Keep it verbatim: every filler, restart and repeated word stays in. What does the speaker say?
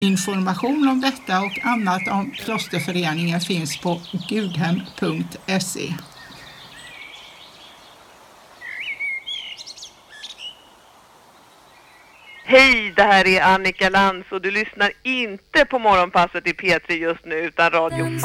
Information om detta och annat om klosterföreningen finns på gudhem punkt se. Hej, det här är Annika Lantz och du lyssnar inte på morgonpasset i P tre just nu utan radio